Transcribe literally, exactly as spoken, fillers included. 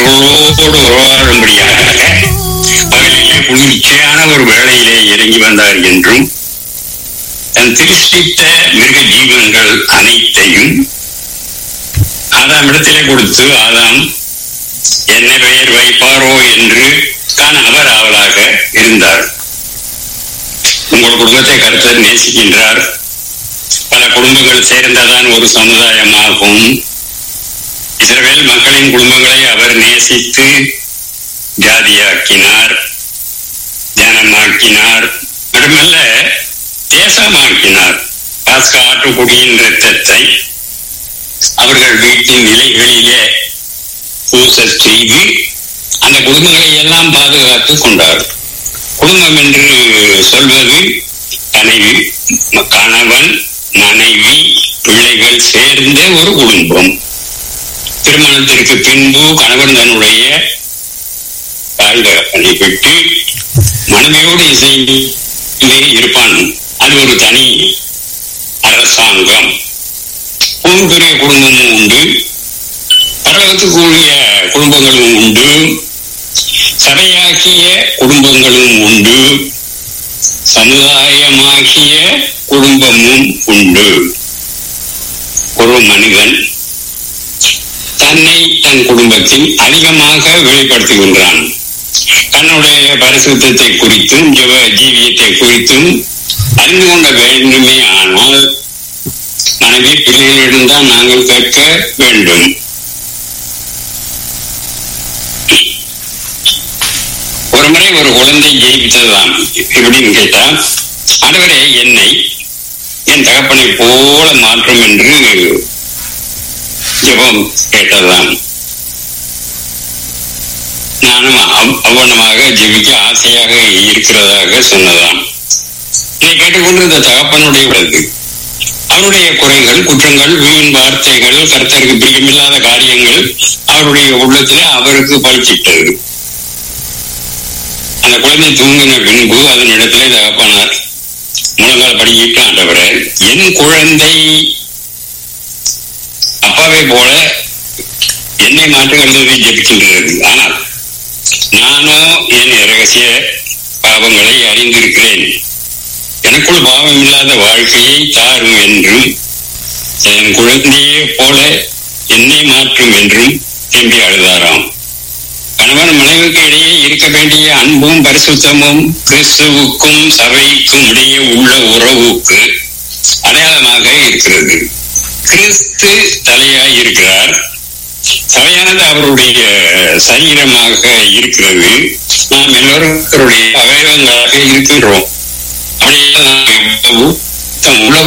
அவர்களோடு உறவாடும்படியாக பகலிலே குளிர்ச்சியான ஒரு வேளையிலே இறங்கி வந்தார் என்றும் தன் திருஷ்டித்த மிருக ஜீவன்கள் அனைத்தையும் ஆதாம் இடத்திலே கொடுத்து ஆதாம் என்ன பெயர் வைப்பாரோ என்று காண அவர் ஆவலாக இருந்தார். உங்கள் குடும்பத்தை கர்த்தர் நேசிக்கின்றார். பல குடும்பங்கள் சேர்ந்ததான் ஒரு சமுதாயமாகும். இஸ்ரவேல் மக்களின் குடும்பங்களை அவர் நேசித்து ஜாதியாக்கினார், ஜனமாக்கினார், மட்டுமல்ல தேசமாக்கினார். பாஸ்கா ஆட்டுக்குடியின் இரத்தத்தை அவர்கள் வீட்டின் நிலைகளிலே பூச செய்து அந்த குடும்பங்களை எல்லாம் பாதுகாத்துக் கொண்டார். குடும்பம் என்று சொல்வது மனைவி, கணவன், மனைவி, பிள்ளைகள் சேர்ந்த ஒரு குடும்பம். திருமணத்திற்கு பின்பு கணவன் தன்னுடைய தாய் தகப்பனை விட்டு மனைவியோடு இசைந்து இருப்பான். அது ஒரு தனி அரசாங்கம். பெரிய குடும்பமும் உண்டு, பரலோகத்துக்குரிய குடும்பங்களும் உண்டு, சபையாகிய குடும்பங்களும் உண்டு, சமுதாயமாகிய குடும்பமும் உண்டு. ஒரு மனிதன் தன்னை தன் குடும்பத்தில் அதிகமாக வெளிப்படுத்துகின்றான். தன்னுடைய பரிசுத்தத்தை குறித்தும் ஜீவ ஜீவியத்தை குறித்தும் அறிந்து கொள்ள வேண்டுமே. ஆனால் மனைவி பிள்ளைகளிடம் நாங்கள் கேட்க வேண்டும். ஒரு முறை ஒரு குழந்தை ஜெயித்ததாம். எப்படின்னு கேட்டா, ஆண்டவரே என்னை என் தகப்பனை போல மாற்றும் என்று ஜெபம் கேட்டதாம். நானும் அவ்வளமாக ஜெபிக்க ஆசையாக இருக்கிறதாக சொன்னதாம். இதை கேட்டுக்கொண்டிருந்த தகப்பனுடைய உள்ளது அவருடைய குறைகள், குற்றங்கள், வீண் வார்த்தைகள், கர்த்தருக்கு பிரியமில்லாத காரியங்கள் அவருடைய உள்ளத்திலே அவருக்கு பழிச்சிட்டது. அந்த குழந்தை தூங்கின பின்பு அதன் இடத்திலே தகப்பனார் முழங்கால் படிக்கிட்டு, ஆண்டவரே என் குழந்தை அப்பாவை போல என்னை மாற்றுகிறது ஜெபிக்கின்றது. ஆனால் நானோ என் இரகசிய பாவங்களை அறிந்திருக்கிறேன். எனக்குள் பாவம் இல்லாத வாழ்க்கையை தாரும் என்றும் என் குழந்தையே போல என்னை மாற்றும் என்றும் திரும்பி அழுதாராம். கணவன் மனைவிக்கு இடையே இருக்க வேண்டிய அன்பும் பரிசுத்தமும் கிறிஸ்துவுக்கும் சபைக்கும் இடையே உள்ள உறவுக்கு அடையாளமாக இருக்கிறது. கிறிஸ்து தலையாய் இருக்கிறார், சபையானது அவருடைய சரீரமாக இருக்கிறது. நாம் எல்லோரும் அவருடைய அவயவங்களாக இருக்கின்றோம். உலக